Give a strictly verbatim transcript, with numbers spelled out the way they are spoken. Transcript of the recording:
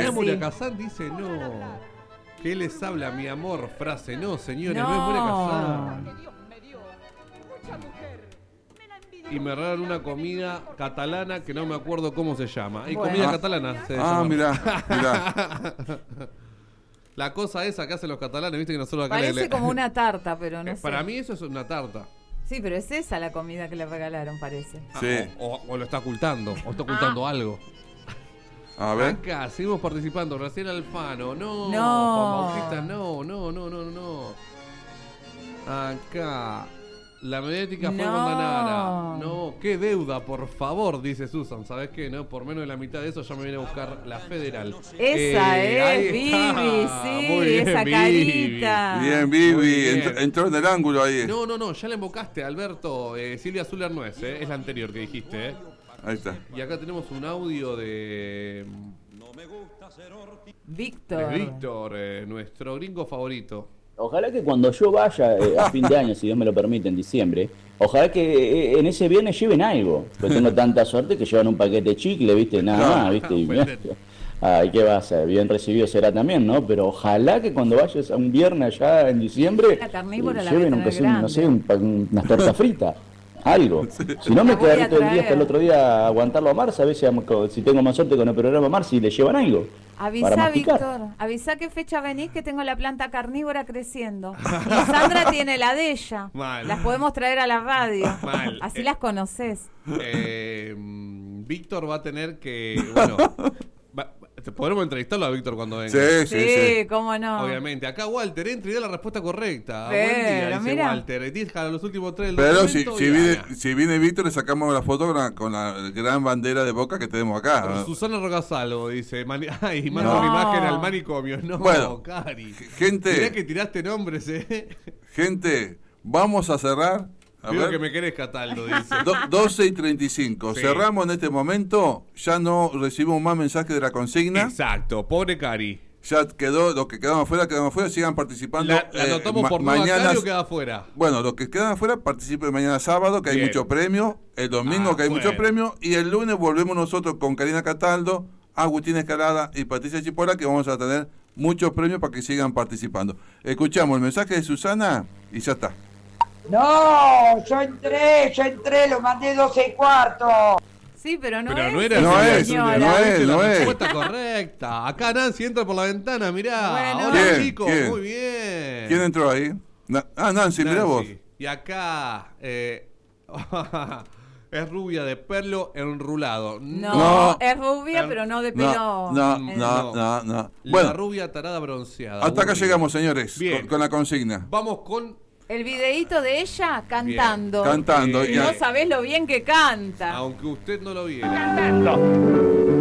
María Moria Kazán dice no. ¿Qué les habla mi amor? Frase, no señores, no, no es Moria Kazán. Y me regalaron una comida catalana que no me acuerdo cómo se llama. Y bueno. Comida ah, catalana se llama. Ah, mirá, mirá. La cosa esa que hacen los catalanes, viste que nosotros acá parece le... como una tarta, pero no eh, sé. Para mí eso es una tarta. Sí, pero es esa la comida que le regalaron, parece. Sí. Ah, o, o, o lo está ocultando, o está ocultando ah. algo. A ver. Acá, seguimos participando. Graciela Alfano, no. No. Juan Bautista, no, no, no, no, no. Acá. La mediática fue no. con Danara. No, qué deuda, por favor, dice Susan. ¿Sabes qué? No, por menos de la mitad de eso ya me viene a buscar la federal. Esa eh, es, Vivi, sí, muy bien, esa Vivi. carita. Bien, Vivi, entró, entró en el ángulo ahí. No, no, no, ya la invocaste, Alberto. Eh, Silvia Zuller no es, eh, es la anterior que dijiste. Eh. Ahí está. Y acá tenemos un audio de... Víctor. De Víctor, eh, nuestro gringo favorito. Ojalá que cuando yo vaya eh, a fin de año, si Dios me lo permite, en diciembre, ojalá que eh, en ese viernes lleven algo. Porque tengo tanta suerte que llevan un paquete de chicle, ¿viste? Nada más, ¿viste? Y, ay, ¿qué va a ser? Bien recibido será también, ¿no? Pero ojalá que cuando vayas a un viernes allá en diciembre, la carnívora, eh, la lleven aunque sea, no sé, un, unas tortas fritas. Algo. Si no me quedaré todo el día hasta el otro día a aguantarlo a Marce, a ver si, si tengo más suerte con el programa Marce y le llevan algo. Avisa, Víctor, avisa qué fecha venís, que tengo la planta carnívora creciendo. Y Sandra tiene la de ella. Mal. Las podemos traer a la radio. Mal. Así eh, las conoces. Eh, Víctor va a tener que, bueno, va, podremos entrevistarlo a Víctor cuando venga. Sí, sí, sí, sí, cómo no. Obviamente. Acá Walter entra y da la respuesta correcta. Pero, buen día, dice mira. Walter. Deja los últimos tres del Pero si, documento si, y viene, gana. si viene Víctor, le sacamos la foto con la, con la gran bandera de Boca que tenemos acá. Pero ¿no? Susana Rogasalvo dice, mani ay, manda No. una imagen al manicomio. No, Bueno, Cari. gente- Mirá que tiraste nombres, eh. Gente, vamos a cerrar. A Veo ver. que me querés, Cataldo, dice. Do- doce y treinta y cinco. Sí. Cerramos en este momento. Ya no recibimos más mensajes de la consigna. Exacto, pobre Cari. Ya quedó, los que quedaron afuera, quedaron afuera, sigan participando. La, la eh, anotamos ma- por no a mañana. Cari o queda afuera. Bueno, los que quedan afuera participen mañana sábado, que hay Bien. muchos premios. El domingo, Ah, que hay bueno. muchos premios. Y el lunes volvemos nosotros con Karina Cataldo, Agustín Escalada y Patricia Chipola, que vamos a tener muchos premios para que sigan participando. Escuchamos el mensaje de Susana y ya está. No, yo entré, yo entré, lo mandé doce y cuarto. Sí, pero no Pero es. no era No esa, es, señora. no es, La no es. respuesta correcta. Acá Nancy entra por la ventana, mirá. Bueno. Hola, ¿Quién? chicos, ¿Quién? muy bien. ¿Quién entró ahí? Na- ah, Nancy, mirá vos. Y acá eh, es rubia de pelo enrulado. No, No. es rubia, Er- pero no de No, pelo. no, eh, no, no, no. La Bueno, rubia tarada bronceada. hasta acá Muy bien. llegamos, señores, Bien. con, con la consigna. Vamos con, El videíto de ella cantando. Cantando. Eh, Y y a- no sabés lo bien que canta. aunque usted no lo viera. Cantando.